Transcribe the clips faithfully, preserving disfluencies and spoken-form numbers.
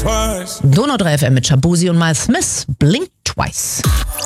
twice. Donau drei F M mit Shabuzi und Miles Smith, Blink Twice.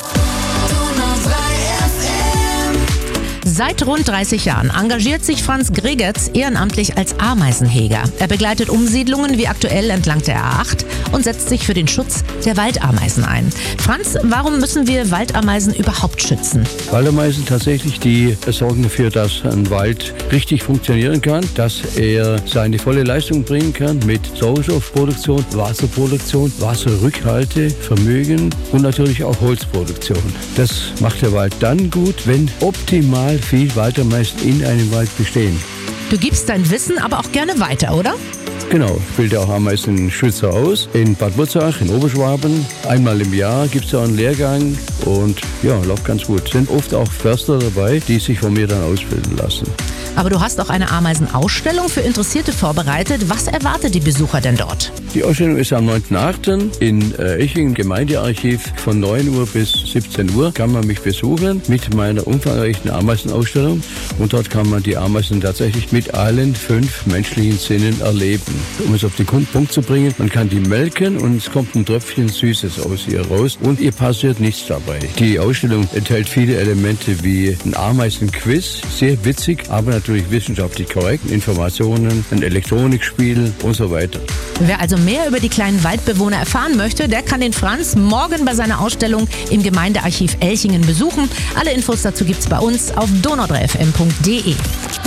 Seit rund dreißig Jahren engagiert sich Franz Gregetz ehrenamtlich als Ameisenheger. Er begleitet Umsiedlungen wie aktuell entlang der A acht und setzt sich für den Schutz der Waldameisen ein. Franz, warum müssen wir Waldameisen überhaupt schützen? Waldameisen tatsächlich, die sorgen dafür, dass ein Wald richtig funktionieren kann, dass er seine volle Leistung bringen kann mit Sauerstoffproduktion, Wasserproduktion, Wasserrückhaltevermögen und natürlich auch Holzproduktion. Das macht der Wald dann gut, wenn optimal viel Waldameisen in einem Wald bestehen. Du gibst dein Wissen aber auch gerne weiter, oder? Genau, ich bilde auch Ameisenschützer aus in Bad Wurzach, in Oberschwaben. Einmal im Jahr gibt es da einen Lehrgang und ja, läuft ganz gut. Es sind oft auch Förster dabei, die sich von mir dann ausbilden lassen. Aber du hast auch eine Ameisenausstellung für Interessierte vorbereitet. Was erwartet die Besucher denn dort? Die Ausstellung ist am neunten achten in äh, Eching im Gemeindearchiv. Von neun Uhr bis siebzehn Uhr kann man mich besuchen mit meiner umfangreichen Ameisenausstellung. Und dort kann man die Ameisen tatsächlich mit allen fünf menschlichen Sinnen erleben. Um es auf den Punkt zu bringen, man kann die melken und es kommt ein Tröpfchen Süßes aus ihr raus und ihr passiert nichts dabei. Die Ausstellung enthält viele Elemente wie ein Ameisenquiz, sehr witzig, aber natürlich wissenschaftlich korrekt, Informationen, ein Elektronikspiel und so weiter. Wer also mehr über die kleinen Waldbewohner erfahren möchte, der kann den Franz morgen bei seiner Ausstellung im Gemeindearchiv Elchingen besuchen. Alle Infos dazu gibt's bei uns auf donau drei f m punkt d e.